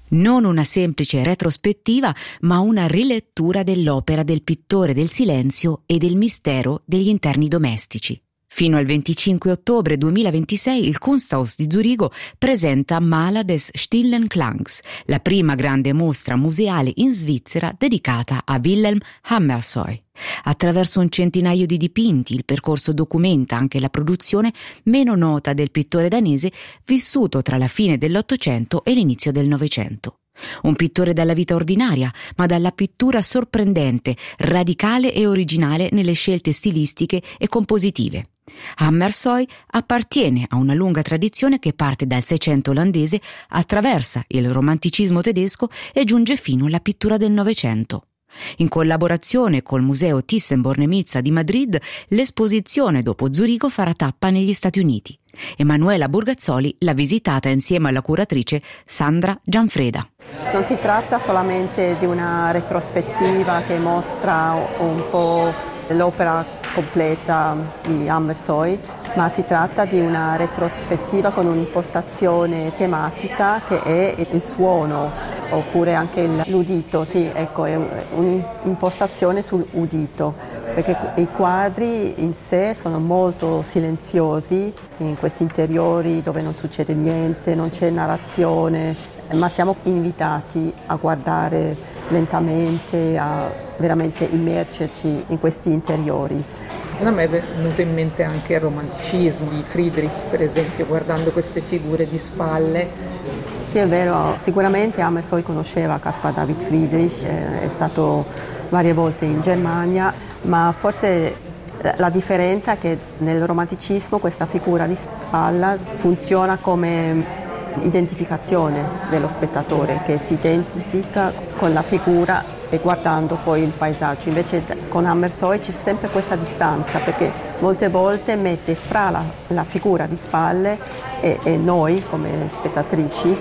Non una semplice retrospettiva, ma una rilettura dell'opera del pittore del silenzio e del mistero degli interni domestici. Fino al 25 ottobre 2026 il Kunsthaus di Zurigo presenta Maler des stillen Klangs, la prima grande mostra museale in Svizzera dedicata a Wilhelm Hammershøi. Attraverso un centinaio di dipinti il percorso documenta anche la produzione meno nota del pittore danese vissuto tra la fine dell'Ottocento e l'inizio del Novecento. Un pittore dalla vita ordinaria, ma dalla pittura sorprendente, radicale e originale nelle scelte stilistiche e compositive. Hammershøi appartiene a una lunga tradizione che parte dal Seicento olandese, attraversa il romanticismo tedesco e giunge fino alla pittura del Novecento. In collaborazione col Museo Thyssen-Bornemisza di Madrid, l'esposizione dopo Zurigo farà tappa negli Stati Uniti. Emanuela Burgazzoli l'ha visitata insieme alla curatrice Sandra Gianfreda. Non si tratta solamente di una retrospettiva che mostra un po' l'opera completa di Hammershøi, ma si tratta di una retrospettiva con un'impostazione tematica che è il suono, oppure anche l'udito, sì, ecco, è un'impostazione sull'udito, perché i quadri in sé sono molto silenziosi, in questi interiori dove non succede niente, non c'è narrazione, ma siamo invitati a guardare lentamente, a veramente immergerci in questi interiori. Secondo me è venuto in mente anche il romanticismo di Friedrich, per esempio, guardando queste figure di spalle. Sì, è vero, sicuramente Hammershøi conosceva Caspar David Friedrich, è stato varie volte in Germania, ma forse la differenza è che nel romanticismo questa figura di spalla funziona come identificazione dello spettatore, che si identifica con la figura e guardando poi il paesaggio. Invece con Hammershøi c'è sempre questa distanza, perché molte volte mette fra la figura di spalle e noi come spettatrici,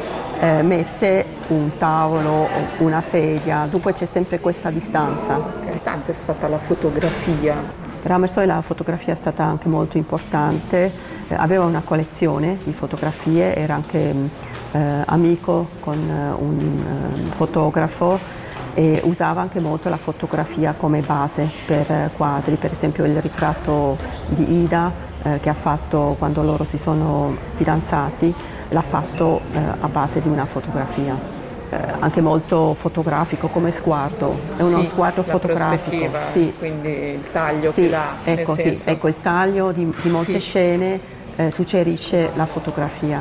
mette un tavolo o una sedia, dunque c'è sempre questa distanza. Tanta è stata la fotografia. Per Hammershøi la fotografia è stata anche molto importante, aveva una collezione di fotografie, era anche amico con un fotografo e usava anche molto la fotografia come base per quadri, per esempio il ritratto di Ida che ha fatto quando loro si sono fidanzati, l'ha fatto a base di una fotografia. Anche molto fotografico come sguardo, è uno sguardo fotografico. Sì. Quindi il taglio che dà, ecco, nel senso. Sì, ecco, il taglio di molte scene suggerisce la fotografia.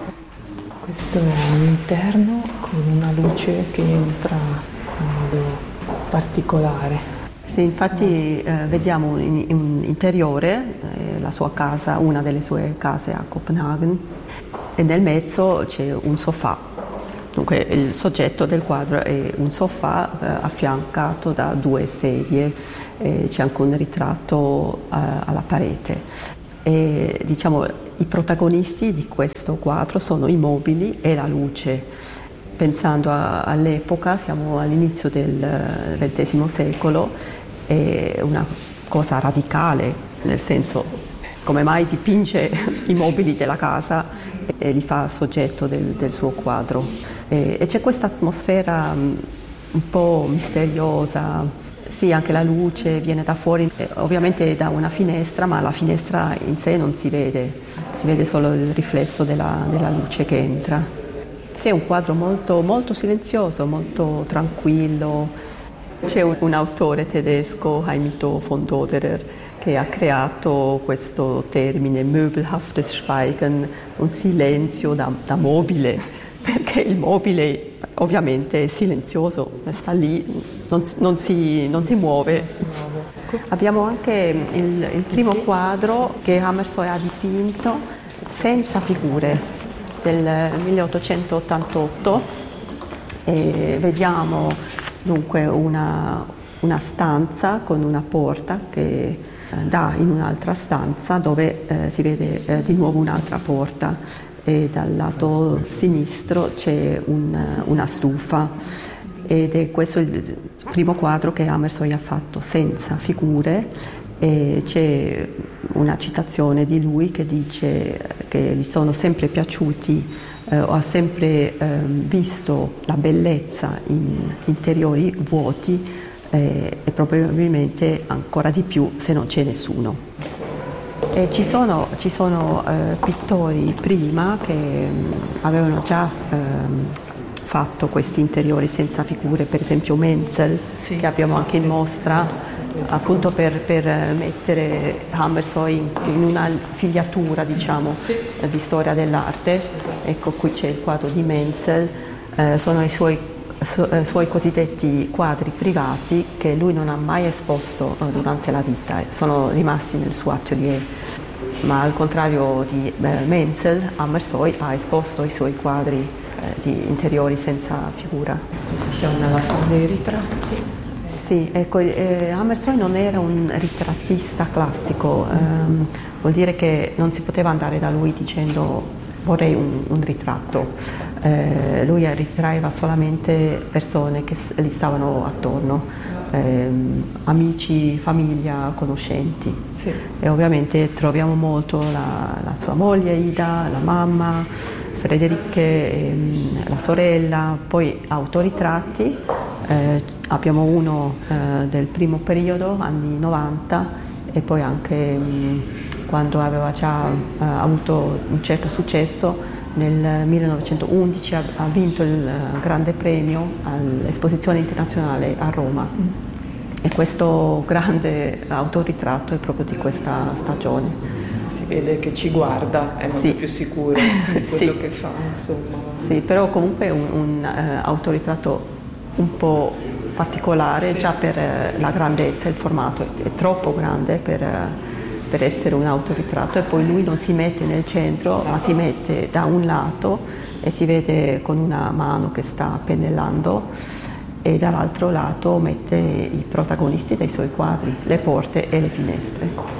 Questo è un interno con una luce che entra in modo particolare. Sì, infatti vediamo un interiore, la sua casa, una delle sue case a Copenaghen, e nel mezzo c'è un sofà. Dunque il soggetto del quadro è un sofà affiancato da due sedie, c'è anche un ritratto alla parete. E, diciamo, i protagonisti di questo quadro sono i mobili e la luce. Pensando all'epoca, siamo all'inizio del XX secolo, è una cosa radicale, nel senso come mai dipinge i mobili della casa e li fa soggetto del suo quadro. E c'è questa atmosfera un po' misteriosa, sì, anche la luce viene da fuori, ovviamente da una finestra, ma la finestra in sé non si vede solo il riflesso della luce che entra. Sì, è un quadro molto, molto silenzioso, molto tranquillo. C'è un autore tedesco, Heimito von Doderer, che ha creato questo termine möbelhaftes Schweigen, un silenzio da mobile, perché il mobile ovviamente è silenzioso, sta lì, non si muove. Abbiamo anche il primo quadro che Hammershøi ha dipinto senza figure, del 1888, e vediamo dunque una stanza con una porta che dà in un'altra stanza dove si vede di nuovo un'altra porta. E dal lato sinistro c'è una stufa ed è questo il primo quadro che Hammershøi ha fatto senza figure, e c'è una citazione di lui che dice che gli sono sempre piaciuti ha sempre visto la bellezza in interiori vuoti e probabilmente ancora di più se non c'è nessuno. E ci sono pittori prima che avevano già fatto questi interiori senza figure, per esempio Menzel, che abbiamo anche in mostra, appunto per mettere Hammershøi in una figliatura, diciamo, di storia dell'arte. Ecco, qui c'è il quadro di Menzel, sono i suoi cosiddetti quadri privati che lui non ha mai esposto durante la vita, sono rimasti nel suo atelier. Ma al contrario di Menzel, Hammershøi ha esposto i suoi quadri di interiori senza figura. Siamo nella sala dei ritratti. Sì, ecco, Hammershøi non era un ritrattista classico, vuol dire che non si poteva andare da lui dicendo vorrei un ritratto. Lui ritraeva solamente persone che gli stavano attorno, amici, famiglia, conoscenti. Sì. E ovviamente troviamo molto la sua moglie Ida, la mamma, Frederike, la sorella, poi autoritratti. Abbiamo uno del primo periodo, anni 90, e poi anche quando aveva già avuto un certo successo, nel 1911 ha vinto il grande premio all'Esposizione Internazionale a Roma. E questo grande autoritratto è proprio di questa stagione. Si vede che ci guarda, è molto più sicuro di quello che fa, insomma. Sì, però comunque è un autoritratto un po' particolare, già per la grandezza, il formato è troppo grande per essere un autoritratto, e poi lui non si mette nel centro, ma si mette da un lato e si vede con una mano che sta pennellando, e dall'altro lato mette i protagonisti dei suoi quadri, le porte e le finestre.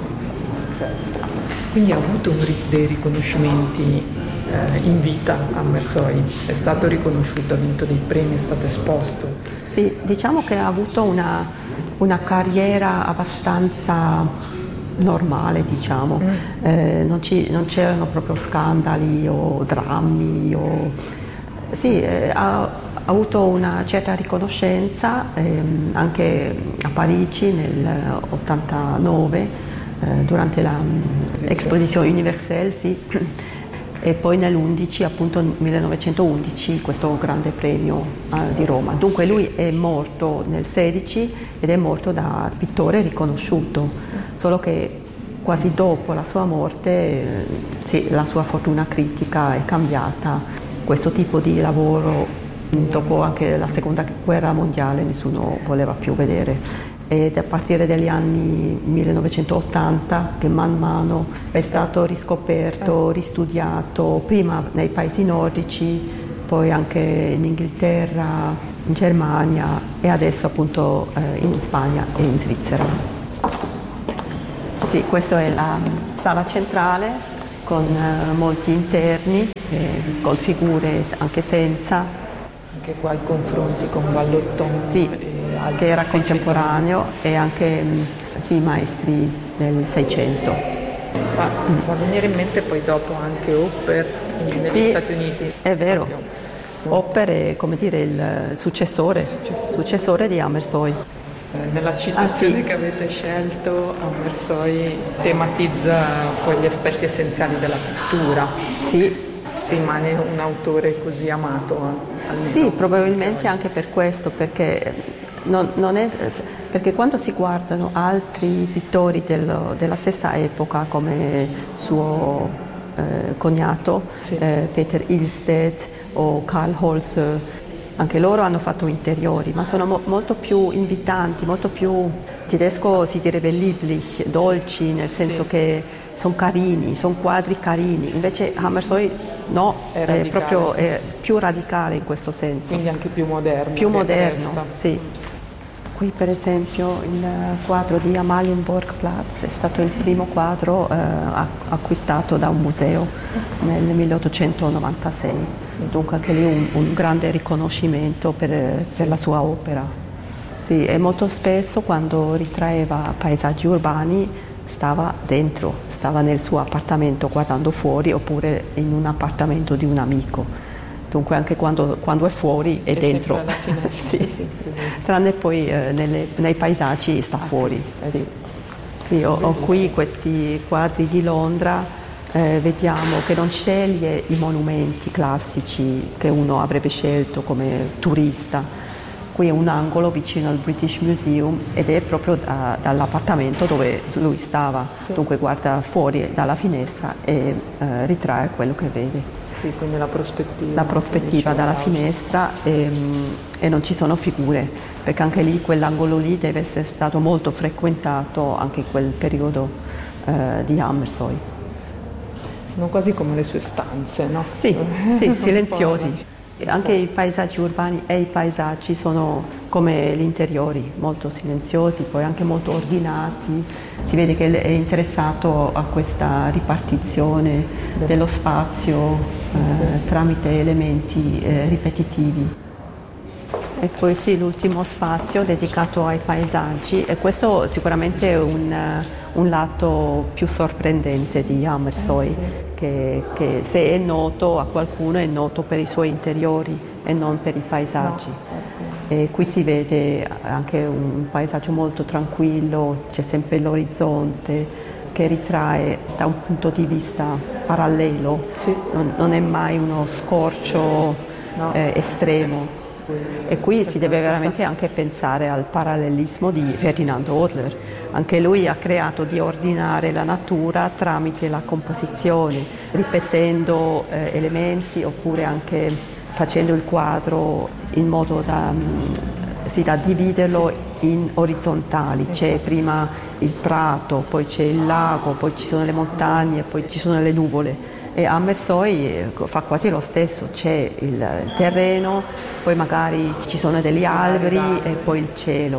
Quindi ha avuto dei riconoscimenti in vita Hammershøi, è stato riconosciuto, ha vinto dei premi, è stato esposto. Sì, diciamo che ha avuto una carriera abbastanza normale, diciamo. Non c'erano proprio scandali o drammi. Sì, ha avuto una certa riconoscenza anche a Parigi nel 89, durante l'Exposition Universelle, sì. E poi nell'11, appunto 1911, questo grande premio di Roma. Dunque lui è morto nel 16 ed è morto da pittore riconosciuto, solo che quasi dopo la sua morte sì, la sua fortuna critica è cambiata. Questo tipo di lavoro, dopo anche la seconda guerra mondiale, nessuno voleva più vedere. Ed a partire dagli anni 1980 che man mano è stato riscoperto, ristudiato, prima nei paesi nordici, poi anche in Inghilterra, in Germania e adesso appunto in Spagna e in Svizzera. Sì, questa è la sala centrale con molti interni, con figure anche senza. Anche qua i confronti con Vallotton. Sì, che era contemporaneo, e anche sì, maestri del 600. Fa venire in mente poi dopo anche Hopper negli Stati Uniti. È vero, Hopper è, come dire, il successore di Hammershøi. Nella citazione che avete scelto, Hammershøi tematizza poi gli aspetti essenziali della pittura. Sì. Rimane un autore così amato almeno. Sì, probabilmente anche per questo, perché perché quando si guardano altri pittori della stessa epoca, come suo cognato, Peter Ilstedt o Karl Holzer, anche loro hanno fatto interiori, ma sono molto più invitanti, molto più, tedesco si direbbe lieblich, dolci, nel senso che sono carini, sono quadri carini. Invece Hammershøi no, è proprio più radicale in questo senso. Quindi anche più moderno. Più moderno, sì. Qui per esempio il quadro di Amalienborgplatz è stato il primo quadro acquistato da un museo nel 1896, dunque anche lì un grande riconoscimento per la sua opera. Sì, e molto spesso quando ritraeva paesaggi urbani stava dentro, stava nel suo appartamento guardando fuori oppure in un appartamento di un amico. Dunque anche quando è fuori è dentro. Sì. Tranne poi nei paesaggi sta fuori. Sì. Sì, ho qui questi quadri di Londra. Vediamo che non sceglie i monumenti classici che uno avrebbe scelto come turista. Qui è un angolo vicino al British Museum ed è proprio dall'appartamento dove lui stava. Sì. Dunque guarda fuori dalla finestra e ritrae quello che vede. Sì, quindi la prospettiva. La prospettiva dalla finestra e non ci sono figure, perché anche lì quell'angolo lì deve essere stato molto frequentato anche in quel periodo di Hammershøi. Sono quasi come le sue stanze, no? Sì, silenziosi. Anche i paesaggi urbani e i paesaggi sono come gli interiori, molto silenziosi, poi anche molto ordinati. Si vede che è interessato a questa ripartizione dello spazio tramite elementi ripetitivi. E poi sì, l'ultimo spazio dedicato ai paesaggi, e questo sicuramente è un lato più sorprendente di Hammershøi, che se è noto a qualcuno è noto per i suoi interiori e non per i paesaggi. E qui si vede anche un paesaggio molto tranquillo, c'è sempre l'orizzonte che ritrae da un punto di vista parallelo, non è mai uno scorcio estremo. E qui si deve veramente anche pensare al parallelismo di Ferdinand Hodler. Anche lui ha creato di ordinare la natura tramite la composizione, ripetendo elementi oppure anche facendo il quadro in modo da dividerlo in orizzontali. C'è prima il prato, poi c'è il lago, poi ci sono le montagne, poi ci sono le nuvole. E Hammershøi fa quasi lo stesso, c'è il terreno, poi magari ci sono degli alberi e poi il cielo.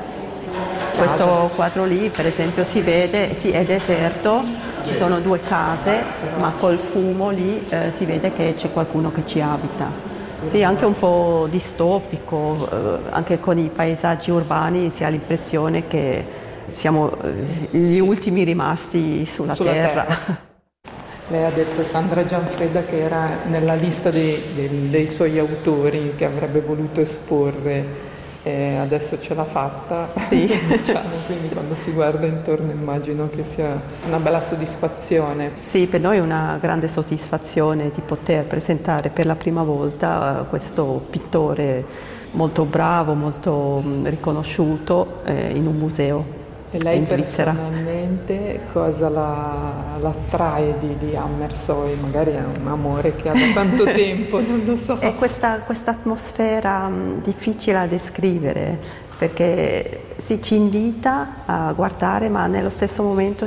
Questo quadro lì, per esempio, si vede, è deserto, ci sono 2 case, ma col fumo lì si vede che c'è qualcuno che ci abita. Sì, anche un po' distopico, anche con i paesaggi urbani si ha l'impressione che siamo gli ultimi rimasti sulla terra. Lei ha detto, Sandra Gianfreda, che era nella lista dei suoi autori che avrebbe voluto esporre, adesso ce l'ha fatta, sì. Diciamo, quindi quando si guarda intorno immagino che sia una bella soddisfazione. Sì, per noi è una grande soddisfazione di poter presentare per la prima volta questo pittore molto bravo, molto riconosciuto in un museo. E lei personalmente cosa la attrae di Hammershøi? Magari è un amore che ha da tanto tempo, non lo so. È questa atmosfera difficile da descrivere, perché ci invita a guardare, ma nello stesso momento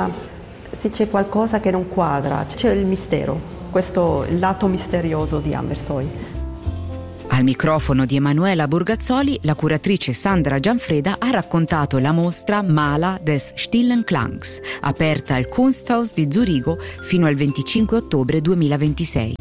c'è qualcosa che non quadra, c'è il mistero, questo il lato misterioso di Hammershøi. Al microfono di Emanuela Burgazzoli, la curatrice Sandra Gianfreda ha raccontato la mostra Maler des stillen Klangs, aperta al Kunsthaus di Zurigo fino al 25 ottobre 2026.